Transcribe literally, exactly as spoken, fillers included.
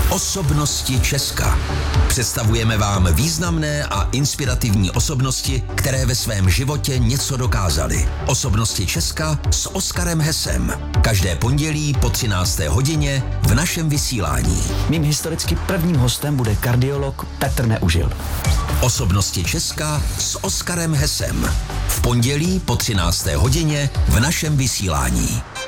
Osobnosti Česka. Představujeme vám významné a inspirativní osobnosti, které ve svém životě něco dokázaly. Osobnosti Česka s Oskarem Hesem. Každé pondělí po třinácté hodině v našem vysílání. Mým historicky prvním hostem bude kardiolog Petr Neužil. Osobnosti Česka s Oskarem Hesem. V pondělí po třinácté hodině v našem vysílání.